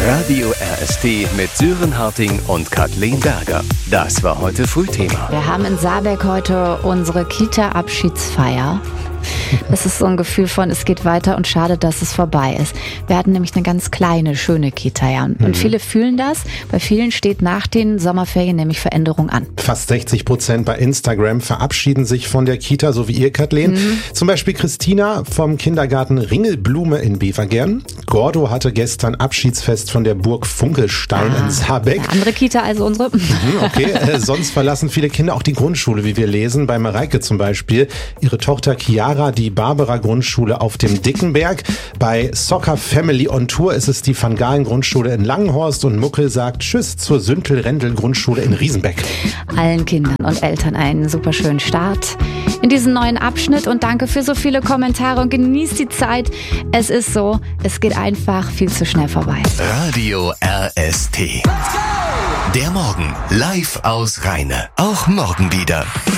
Radio RST mit Sören Harting und Kathleen Berger. Das war heute Frühthema. Wir haben in Saarberg heute unsere Kita-Abschiedsfeier. Das ist so ein Gefühl von, es geht weiter und schade, dass es vorbei ist. Wir hatten nämlich eine ganz kleine, schöne Kita, ja. Und viele fühlen das. Bei vielen steht nach den Sommerferien nämlich Veränderung an. Fast 60% bei Instagram verabschieden sich von der Kita, so wie ihr, Kathleen. Zum Beispiel Christina vom Kindergarten Ringelblume in Bevergern. Gordo hatte gestern Abschiedsfest von der Burg Funkelstein in Saarbeck. Eine andere Kita als unsere. Okay, sonst verlassen viele Kinder auch die Grundschule, wie wir lesen. Bei Mareike zum Beispiel. Ihre Tochter Chiara die Barbara-Grundschule auf dem Dickenberg. Bei Soccer Family on Tour ist es die Van Galen-Grundschule in Langenhorst und Muckel sagt Tschüss zur Süntel-Rendel-Grundschule in Riesenbeck. Allen Kindern und Eltern einen super schönen Start in diesen neuen Abschnitt und danke für so viele Kommentare und genießt die Zeit. Es ist so, es geht einfach viel zu schnell vorbei. Radio RST. Der Morgen live aus Rheine. Auch morgen wieder.